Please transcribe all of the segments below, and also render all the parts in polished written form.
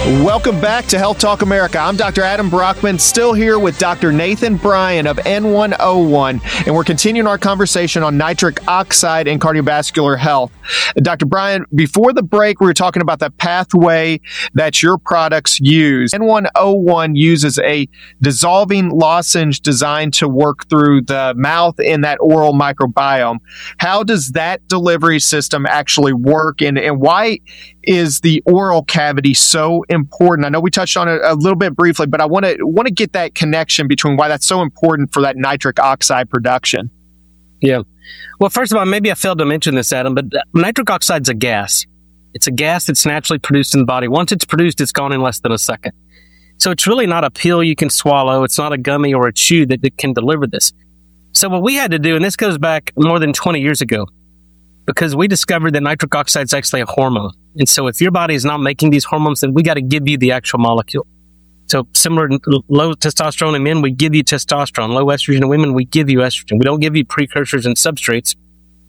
Welcome back to Health Talk America. I'm Dr. Adam Brockman, still here with Dr. Nathan Bryan of N101, and we're continuing our conversation on nitric oxide and cardiovascular health. Dr. Bryan, before the break, we were talking about the pathway that your products use. N101 uses a dissolving lozenge designed to work through the mouth in that oral microbiome. How does that delivery system actually work, and why is the oral cavity so important? I know we touched on it a little bit briefly, but I want to get that connection between why that's so important for that nitric oxide production. Yeah. Well, first of all, maybe I failed to mention this, Adam, but nitric oxide's a gas. It's a gas that's naturally produced in the body. Once it's produced, it's gone in less than a second. So it's really not a pill you can swallow. It's not a gummy or a chew that can deliver this. So what we had to do, and this goes back more than 20 years ago, because we discovered that nitric oxide is actually a hormone. And so if your body is not making these hormones, then we got to give you the actual molecule. So similar to low testosterone in men, we give you testosterone. Low estrogen in women, we give you estrogen. We don't give you precursors and substrates.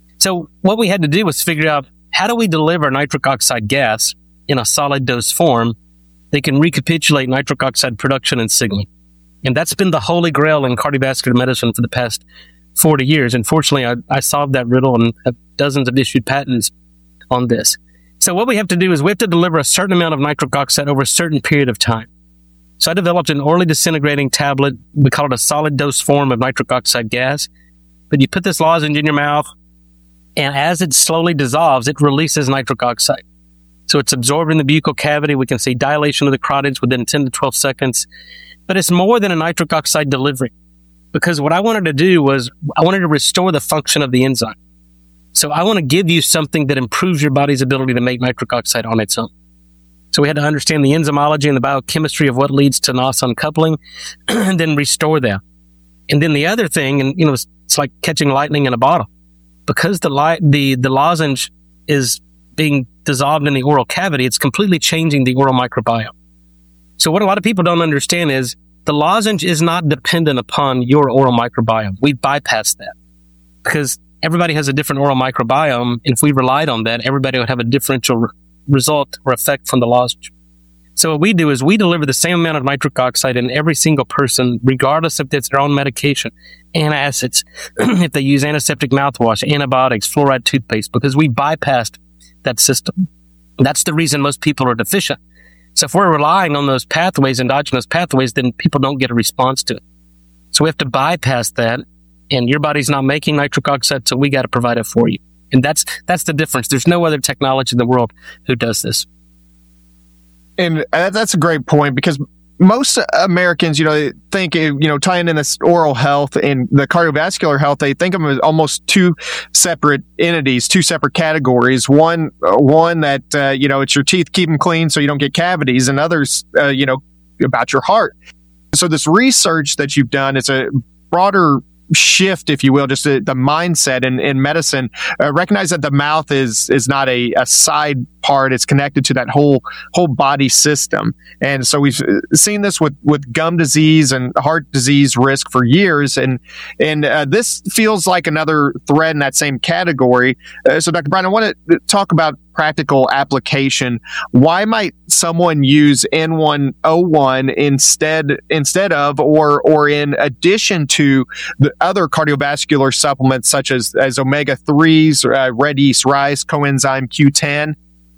So what we had to do was figure out, how do we deliver nitric oxide gas in a solid dose form that can recapitulate nitric oxide production and signaling? And that's been the holy grail in cardiovascular medicine for the past 40 years. And fortunately, I solved that riddle and have dozens of issued patents on this. So what we have to do is we have to deliver a certain amount of nitric oxide over a certain period of time. So I developed an orally disintegrating tablet. We call it a solid dose form of nitric oxide gas. But you put this lozenge in your mouth, and as it slowly dissolves, it releases nitric oxide. So it's absorbed in the buccal cavity. We can see dilation of the carotids within 10 to 12 seconds. But it's more than a nitric oxide delivery, because what I wanted to do was I wanted to restore the function of the enzyme. So I want to give you something that improves your body's ability to make nitric oxide on its own. So we had to understand the enzymology and the biochemistry of what leads to NOS uncoupling and then restore that. And then the other thing, and it's like catching lightning in a bottle, because the lozenge is being dissolved in the oral cavity, it's completely changing the oral microbiome. So what a lot of people don't understand is the lozenge is not dependent upon your oral microbiome. We bypass that because everybody has a different oral microbiome. And if we relied on that, everybody would have a differential result or effect from the lozenge. So what we do is we deliver the same amount of nitric oxide in every single person, regardless if it's their own medication, antacids, if they use antiseptic mouthwash, antibiotics, fluoride toothpaste, because we bypassed that system. That's the reason most people are deficient. So if we're relying on those pathways, endogenous pathways, then people don't get a response to it. So we have to bypass that, and your body's not making nitric oxide, so we got to provide it for you. And that's the difference. There's no other technology in the world who does this. And that's a great point, because most Americans, think, tying in this oral health and the cardiovascular health, they think of them as almost two separate entities, two separate categories. One that, it's your teeth, keep them clean so you don't get cavities, and others, about your heart. So this research that you've done is a broader shift, if you will, just the mindset in medicine. Recognize that the mouth is not a side part; it's connected to that whole body system. And so we've seen this with gum disease and heart disease risk for years, and this feels like another thread in that same category. So, Dr. Bryan, I want to talk about practical application. Why might someone use N101 instead of or in addition to the other cardiovascular supplements such as omega-3s, red yeast rice, coenzyme Q10?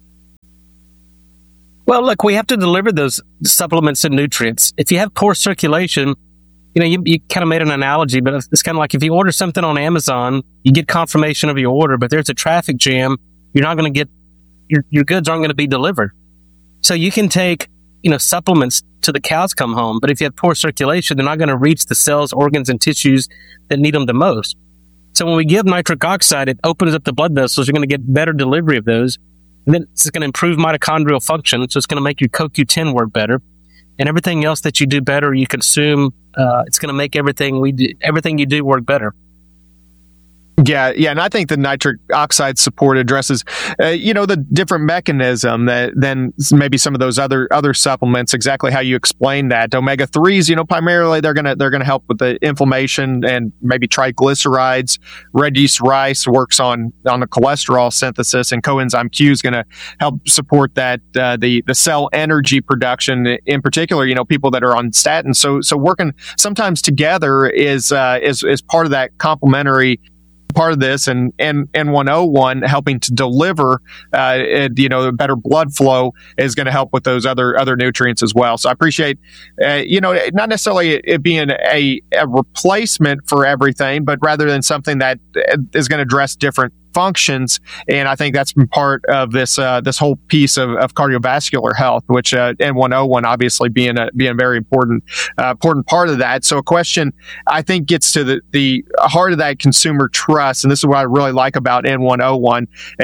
Well, look, we have to deliver those supplements and nutrients. If you have poor circulation, you kind of made an analogy, but it's kind of like if you order something on Amazon, you get confirmation of your order, but there's a traffic jam, you're not going to get, your goods aren't going to be delivered. So you can take, supplements till the cows come home, but if you have poor circulation, they're not going to reach the cells, organs, and tissues that need them the most. So when we give nitric oxide, it opens up the blood vessels. You're going to get better delivery of those. And then it's going to improve mitochondrial function. So it's going to make your CoQ10 work better. And everything else that you do better, you consume, it's going to make everything you do work better. Yeah, and I think the nitric oxide support addresses, the different mechanism than maybe some of those other supplements. Exactly how you explain that. Omega 3s, primarily they're gonna help with the inflammation and maybe triglycerides. Red yeast rice works on the cholesterol synthesis, and coenzyme Q is gonna help support that the cell energy production. In particular, people that are on statins. So working sometimes together is part of that complementary part of this, and N101 helping to deliver, better blood flow is going to help with those other nutrients as well. So I appreciate, not necessarily it being a replacement for everything, but rather than something that is going to address different functions. And I think that's been part of this whole piece of cardiovascular health, which N101 obviously being a very important part of that. So a question I think gets to the heart of that consumer trust, and this is what I really like about N101.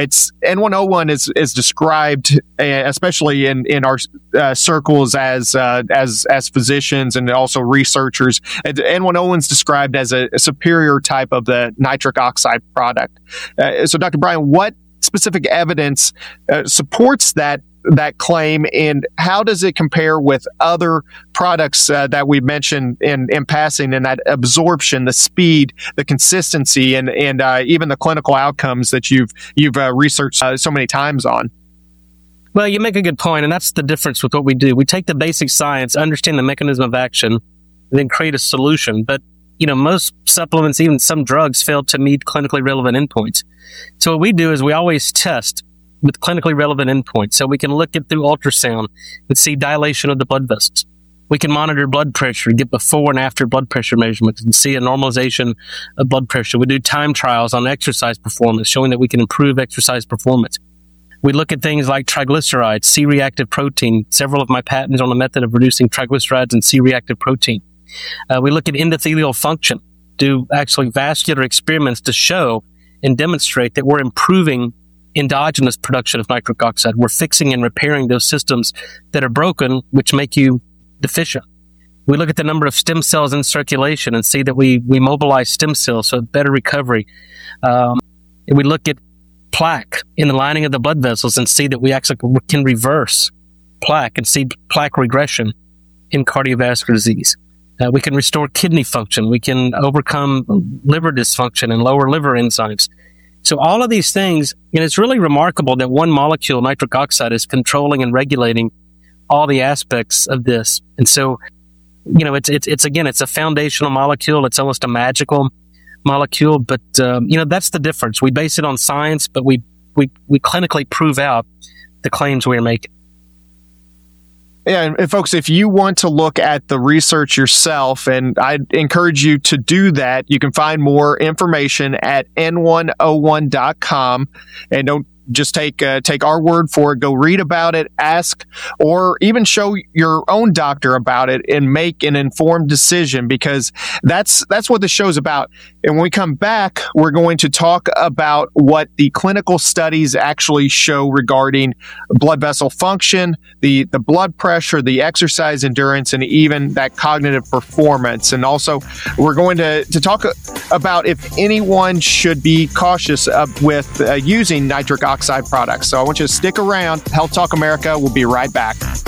N101 is described, especially in our circles as physicians and also researchers. N101 is described as a superior type of the nitric oxide product. So, Dr. Brian, what specific evidence supports that claim, and how does it compare with other products that we mentioned in passing, in that absorption, the speed, the consistency, and even the clinical outcomes that you've researched so many times on? Well, you make a good point, and that's the difference with what we do. We take the basic science, understand the mechanism of action, and then create a solution. But most supplements, even some drugs, fail to meet clinically relevant endpoints. So what we do is we always test with clinically relevant endpoints. So we can look at through ultrasound and see dilation of the blood vessels. We can monitor blood pressure, get before and after blood pressure measurements, and see a normalization of blood pressure. We do time trials on exercise performance, showing that we can improve exercise performance. We look at things like triglycerides, C-reactive protein. Several of my patents on the method of reducing triglycerides and C-reactive protein. We look at endothelial function, do actually vascular experiments to show and demonstrate that we're improving endogenous production of nitric oxide. We're fixing and repairing those systems that are broken, which make you deficient. We look at the number of stem cells in circulation and see that we mobilize stem cells, so better recovery. We look at plaque in the lining of the blood vessels and see that we actually can reverse plaque and see plaque regression in cardiovascular disease. We can restore kidney function. We can overcome liver dysfunction and lower liver enzymes. So all of these things, and it's really remarkable that one molecule, nitric oxide, is controlling and regulating all the aspects of this. And so, it's a foundational molecule. It's almost a magical molecule, but that's the difference. We base it on science, but we clinically prove out the claims we are making. Yeah, and folks, if you want to look at the research yourself, and I'd encourage you to do that, you can find more information at n101.com. And don't just take our word for it. Go read about it, ask, or even show your own doctor about it and make an informed decision, because that's what the show's about. And when we come back, we're going to talk about what the clinical studies actually show regarding blood vessel function, the blood pressure, the exercise endurance, and even that cognitive performance. And also, we're going to talk about if anyone should be cautious with using nitric oxide products. So I want you to stick around. Health Talk America. We'll be right back.